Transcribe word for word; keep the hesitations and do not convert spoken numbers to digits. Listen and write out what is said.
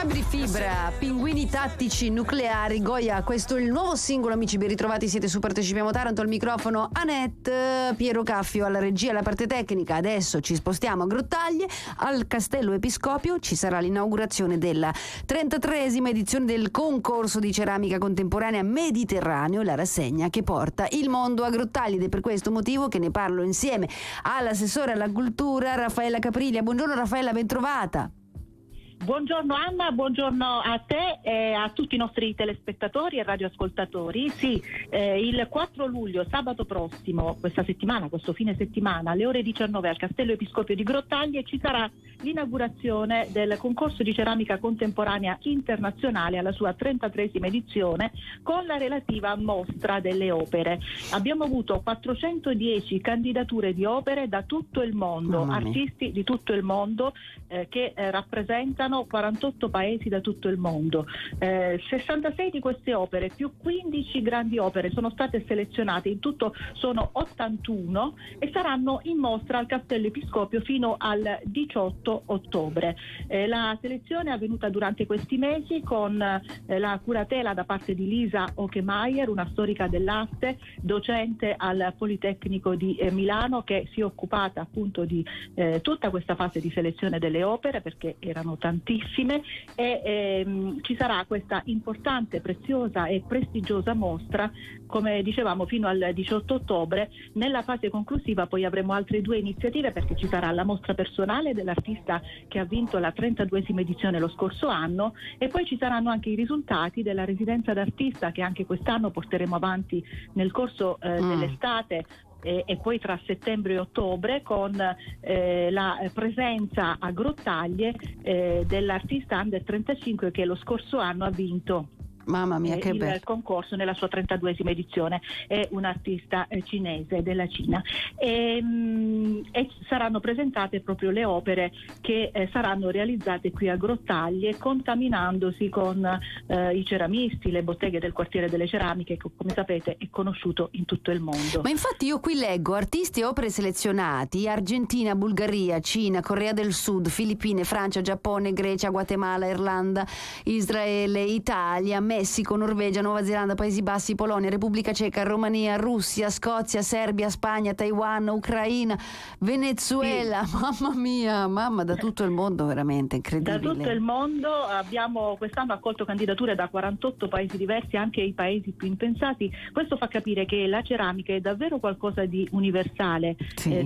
Fabri Fibra, Pinguini tattici nucleari. Goya, questo è il nuovo singolo, amici, ben ritrovati, siete su Partecipiamo Taranto, al microfono Annette, Piero Caffio alla regia, alla parte tecnica. Adesso ci spostiamo a Grottaglie, al Castello Episcopio ci sarà l'inaugurazione della trentatreesima edizione del concorso di ceramica contemporanea Mediterraneo, la rassegna che porta il mondo a Grottaglie, ed è per questo motivo che ne parlo insieme all'assessore alla cultura Raffaella Capriglia. Buongiorno Raffaella, ben trovata. Buongiorno Anna, buongiorno a te e a tutti i nostri telespettatori e radioascoltatori. Sì, eh, il quattro luglio, sabato prossimo, questa settimana, questo fine settimana, alle ore diciannove al Castello Episcopio di Grottaglie ci sarà l'inaugurazione del concorso di ceramica contemporanea internazionale alla sua trentatreesima edizione, con la relativa mostra delle opere. Abbiamo avuto quattrocentodieci candidature di opere da tutto il mondo, artisti di tutto il mondo eh, che eh, rappresentano quarantotto paesi da tutto il mondo. Eh, sessantasei di queste opere più quindici grandi opere sono state selezionate, in tutto sono ottantuno, e saranno in mostra al Castello Episcopio fino al diciotto ottobre. Eh, la selezione è avvenuta durante questi mesi con eh, la curatela da parte di Lisa Okemeyer, una storica dell'arte, docente al Politecnico di eh, Milano, che si è occupata appunto di eh, tutta questa fase di selezione delle opere, perché erano tantissime, e ehm, ci sarà questa importante, preziosa e prestigiosa mostra, come dicevamo, fino al diciotto ottobre. Nella fase conclusiva poi avremo altre due iniziative, perché ci sarà la mostra personale dell'artista che ha vinto la trentaduesima edizione lo scorso anno, e poi ci saranno anche i risultati della residenza d'artista che anche quest'anno porteremo avanti nel corso eh, mm. dell'estate, E, e poi tra settembre e ottobre, con eh, la presenza a Grottaglie eh, dell'artista under trentacinque che lo scorso anno ha vinto Mamma mia, che il bello. concorso nella sua trentaduesima edizione. È un artista eh, cinese della Cina, e, mh, e saranno presentate proprio le opere che eh, saranno realizzate qui a Grottaglie, contaminandosi con eh, i ceramisti, le botteghe del quartiere delle ceramiche, che come sapete è conosciuto in tutto il mondo. Ma infatti io qui leggo artisti e opere selezionati: Argentina, Bulgaria, Cina, Corea del Sud, Filippine, Francia, Giappone, Grecia, Guatemala, Irlanda, Israele, Italia, Messico, Norvegia, Nuova Zelanda, Paesi Bassi, Polonia, Repubblica Ceca, Romania, Russia, Scozia, Serbia, Spagna, Taiwan, Ucraina, Venezuela. Sì. Mamma mia, mamma, da tutto il mondo, veramente incredibile. Da tutto il mondo abbiamo quest'anno accolto candidature da quarantotto paesi diversi, anche i paesi più impensati. Questo fa capire che la ceramica è davvero qualcosa di universale. Sì. Eh,